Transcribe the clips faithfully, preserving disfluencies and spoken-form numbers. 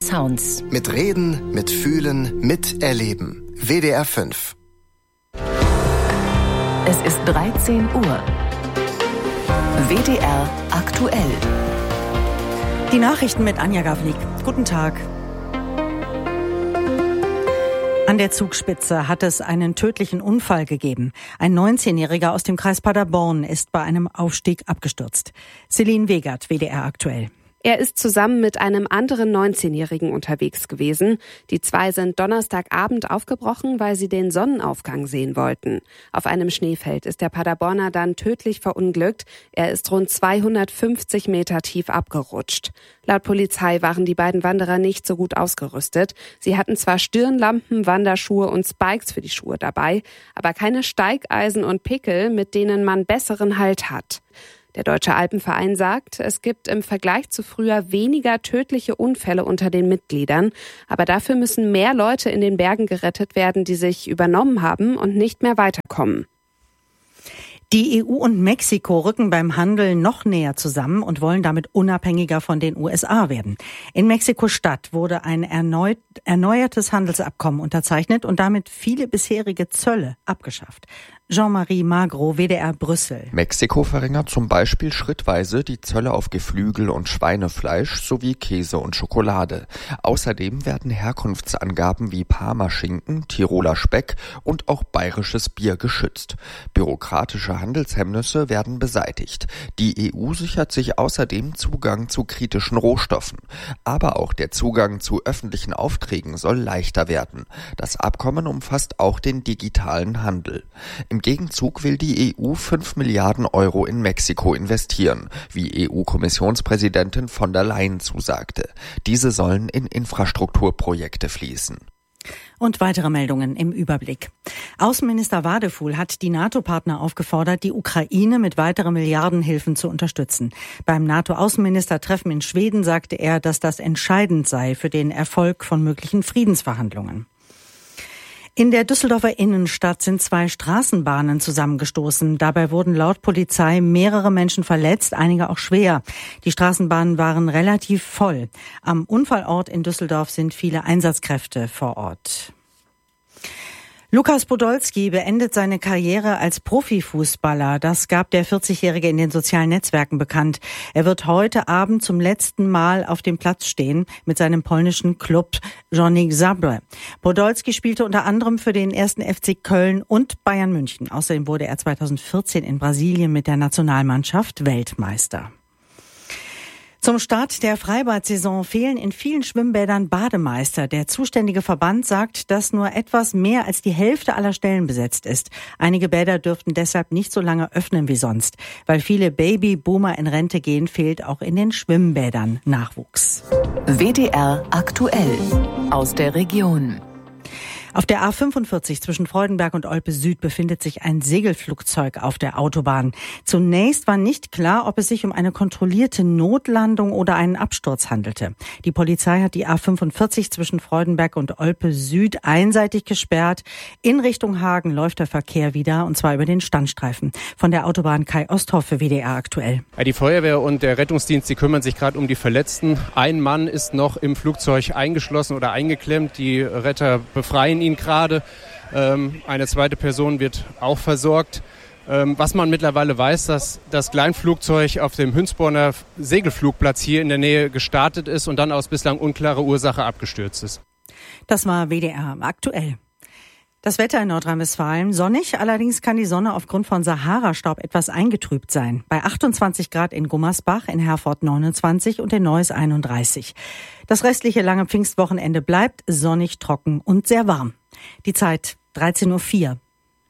Sounds. Mit Reden, mit Fühlen, mit Erleben. W D R fünf. Es ist dreizehn Uhr. W D R aktuell. Die Nachrichten mit Anja Gavlik. Guten Tag. An der Zugspitze hat es einen tödlichen Unfall gegeben. Ein neunzehnjähriger aus dem Kreis Paderborn ist bei einem Aufstieg abgestürzt. Celine Wegert, W D R aktuell. Er ist zusammen mit einem anderen neunzehnjährigen unterwegs gewesen. Die zwei sind Donnerstagabend aufgebrochen, weil sie den Sonnenaufgang sehen wollten. Auf einem Schneefeld ist der Paderborner dann tödlich verunglückt. Er ist rund zweihundertfünfzig Meter tief abgerutscht. Laut Polizei waren die beiden Wanderer nicht so gut ausgerüstet. Sie hatten zwar Stirnlampen, Wanderschuhe und Spikes für die Schuhe dabei, aber keine Steigeisen und Pickel, mit denen man besseren Halt hat. Der Deutsche Alpenverein sagt, es gibt im Vergleich zu früher weniger tödliche Unfälle unter den Mitgliedern, aber dafür müssen mehr Leute in den Bergen gerettet werden, die sich übernommen haben und nicht mehr weiterkommen. Die E U und Mexiko rücken beim Handel noch näher zusammen und wollen damit unabhängiger von den U S A werden. In Mexiko-Stadt wurde ein erneut, erneuertes Handelsabkommen unterzeichnet und damit viele bisherige Zölle abgeschafft. Jean-Marie Magro, W D R Brüssel. Mexiko verringert zum Beispiel schrittweise die Zölle auf Geflügel und Schweinefleisch sowie Käse und Schokolade. Außerdem werden Herkunftsangaben wie Parmaschinken, Tiroler Speck und auch bayerisches Bier geschützt. Bürokratische Handelshemmnisse werden beseitigt. Die E U sichert sich außerdem Zugang zu kritischen Rohstoffen. Aber auch der Zugang zu öffentlichen Aufträgen soll leichter werden. Das Abkommen umfasst auch den digitalen Handel. Im Gegenzug will die E U fünf Milliarden Euro in Mexiko investieren, wie E U-Kommissionspräsidentin von der Leyen zusagte. Diese sollen in Infrastrukturprojekte fließen. Und weitere Meldungen im Überblick. Außenminister Wadefuhl hat die NATO-Partner aufgefordert, die Ukraine mit weiteren Milliardenhilfen zu unterstützen. Beim NATO-Außenministertreffen in Schweden sagte er, dass das entscheidend sei für den Erfolg von möglichen Friedensverhandlungen. In der Düsseldorfer Innenstadt sind zwei Straßenbahnen zusammengestoßen. Dabei wurden laut Polizei mehrere Menschen verletzt, einige auch schwer. Die Straßenbahnen waren relativ voll. Am Unfallort in Düsseldorf sind viele Einsatzkräfte vor Ort. Lukas Podolski beendet seine Karriere als Profifußballer. Das gab der vierzigjährige in den sozialen Netzwerken bekannt. Er wird heute Abend zum letzten Mal auf dem Platz stehen mit seinem polnischen Klub Górnik Zabrze. Podolski spielte unter anderem für den ersten F C Köln und Bayern München. Außerdem wurde er zweitausendvierzehn in Brasilien mit der Nationalmannschaft Weltmeister. Zum Start der Freibad-Saison fehlen in vielen Schwimmbädern Bademeister. Der zuständige Verband sagt, dass nur etwas mehr als die Hälfte aller Stellen besetzt ist. Einige Bäder dürften deshalb nicht so lange öffnen wie sonst. Weil viele Babyboomer in Rente gehen, fehlt auch in den Schwimmbädern Nachwuchs. W D R aktuell aus der Region. Auf der A fünfundvierzig zwischen Freudenberg und Olpe Süd befindet sich ein Segelflugzeug auf der Autobahn. Zunächst war nicht klar, ob es sich um eine kontrollierte Notlandung oder einen Absturz handelte. Die Polizei hat die A fünfundvierzig zwischen Freudenberg und Olpe Süd einseitig gesperrt. In Richtung Hagen läuft der Verkehr wieder, und zwar über den Standstreifen. Von der Autobahn Kai Osthoff für W D R aktuell. Ja, die Feuerwehr und der Rettungsdienst, die kümmern sich gerade um die Verletzten. Ein Mann ist noch im Flugzeug eingeschlossen oder eingeklemmt. Die Retter befreien ihn gerade. Ähm, eine zweite Person wird auch versorgt. Ähm, was man mittlerweile weiß, dass das Kleinflugzeug auf dem Hünsborner Segelflugplatz hier in der Nähe gestartet ist und dann aus bislang unklarer Ursache abgestürzt ist. Das war W D R aktuell. Das Wetter in Nordrhein-Westfalen sonnig, allerdings kann die Sonne aufgrund von Sahara-Staub etwas eingetrübt sein. Bei achtundzwanzig Grad in Gummersbach, in Herford neunundzwanzig und in Neuss einunddreißig. Das restliche lange Pfingstwochenende bleibt sonnig, trocken und sehr warm. Die Zeit dreizehn Uhr vier.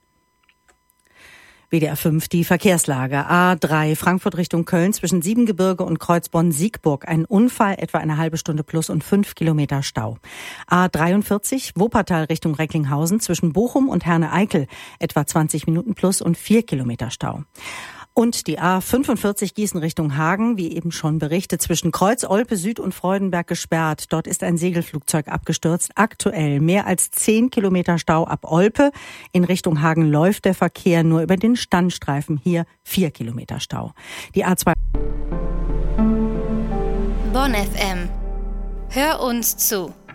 W D R fünf, die Verkehrslage. A drei, Frankfurt Richtung Köln zwischen Siebengebirge und Kreuzbonn-Siegburg. Ein Unfall, etwa eine halbe Stunde plus und fünf Kilometer Stau. A dreiundvierzig, Wuppertal Richtung Recklinghausen zwischen Bochum und Herne-Eickel. Etwa zwanzig Minuten plus und vier Kilometer Stau. Und die A fünfundvierzig Gießen Richtung Hagen, wie eben schon berichtet, zwischen Kreuz, Olpe Süd und Freudenberg gesperrt. Dort ist ein Segelflugzeug abgestürzt. Aktuell mehr als zehn Kilometer Stau ab Olpe. In Richtung Hagen läuft der Verkehr nur über den Standstreifen. Hier vier Kilometer Stau. Die A zwei. Bonn F M. Hör uns zu.